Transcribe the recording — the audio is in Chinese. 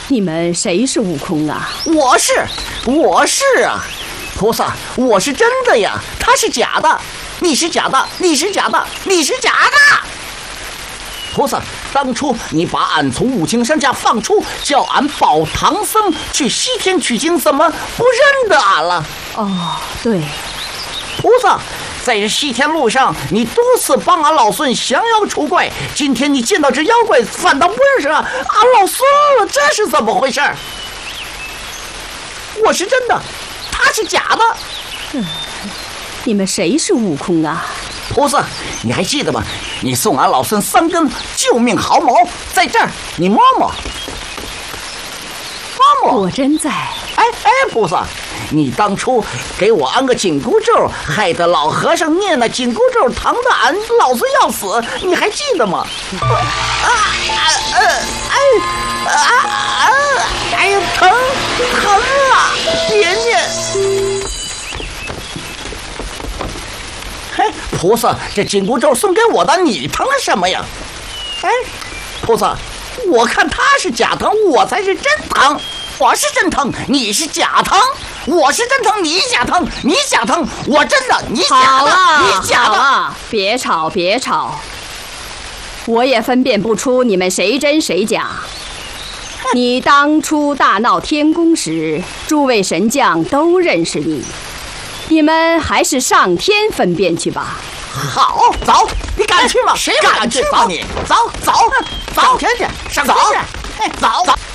你们谁是悟空啊？ 我是啊，菩萨，我是真的呀，他是假的，你是假的，你是假的，你是假的。菩萨，当初你把俺从五清山下放出，叫俺保唐僧去西天取经，怎么不认得俺了？ 哦，对。 菩萨，在这西天路上，你多次帮俺老孙降妖除怪，今天你见到这妖怪，反倒不认识俺老孙了，这是怎么回事？我是真的，他是假的。 你们谁是悟空啊？ 菩萨，你还记得吗？你送俺老孙3根救命毫毛，在这儿，你摸摸。摸摸。 果真在。 哎，菩萨，你当初给我安个紧箍咒，害得老和尚念那紧箍咒，疼得俺老孙要死，你还记得吗？哎呀，疼啊！别念。哎，菩萨，这紧箍咒送给我的，你疼什么呀？哎，菩萨，我看他是假疼，我才是真疼。我是真疼，你是假疼；我是真疼，你假疼；你假疼，我真的，你假的，你假的。 好了，别吵，别吵。我也分辨不出你们谁真谁假。你当初大闹天宫时，诸位神将都认识你，你们还是上天分辨去吧。 好，走，你敢去吗？谁敢去吗？你走，上天去，上天去，走。